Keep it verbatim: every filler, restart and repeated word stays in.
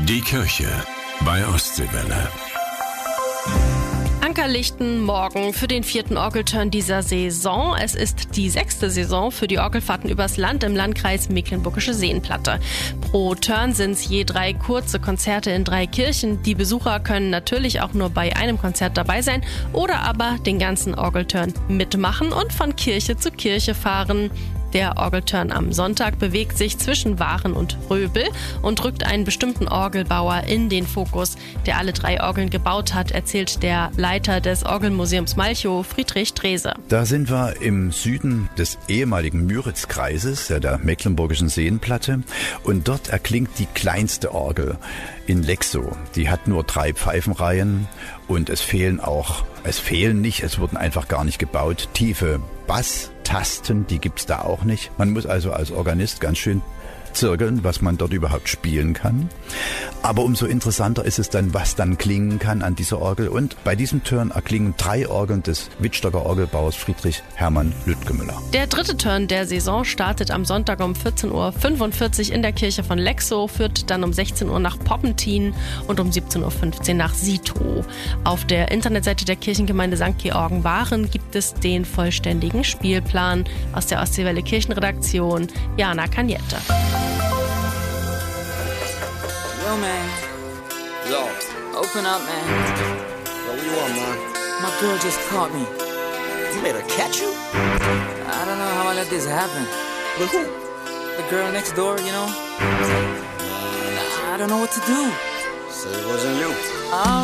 Die Kirche bei Ostseewelle. Ankerlichten morgen für den vierten Orgelturn dieser Saison. Es ist die sechste Saison für die Orgelfahrten übers Land im Landkreis Mecklenburgische Seenplatte. Pro Turn sind es je drei kurze Konzerte in drei Kirchen. Die Besucher können natürlich auch nur bei einem Konzert dabei sein oder aber den ganzen Orgelturn mitmachen und von Kirche zu Kirche fahren. Der Orgelturn am Sonntag bewegt sich zwischen Waren und Röbel und rückt einen bestimmten Orgelbauer in den Fokus, der alle drei Orgeln gebaut hat, erzählt der Leiter des Orgelmuseums Malchow, Friedrich Drese. Da sind wir im Süden des ehemaligen Müritzkreises, der Mecklenburgischen Seenplatte, und dort erklingt die kleinste Orgel in Lexow. Die hat nur drei Pfeifenreihen und es fehlen auch, es fehlen nicht, es wurden einfach gar nicht gebaut, tiefe Basstasten, die gibt's da auch nicht. Man muss also als Organist ganz schön zirkeln, was man dort überhaupt spielen kann. Aber umso interessanter ist es dann, was dann klingen kann an dieser Orgel. Und bei diesem Turn erklingen drei Orgeln des Wittstocker Orgelbauers Friedrich Hermann Lüttgemüller. Der dritte Turn der Saison startet am Sonntag um vierzehn Uhr fünfundvierzig in der Kirche von Lexow, führt dann um sechzehn Uhr nach Poppentin und um siebzehn Uhr fünfzehn nach Sitow. Auf der Internetseite der Kirchengemeinde Sankt Georgen Waren gibt es den vollständigen Spielplan. Aus der Ostseewelle Kirchenredaktion, Jana Cagnette. Yo, man. Yo. Open up, man. Yo, what you want, man? My girl just caught me. You made her catch you? I don't know how I let this happen. With who? The girl next door, you know? I don't know what to do. So it wasn't you. Oh.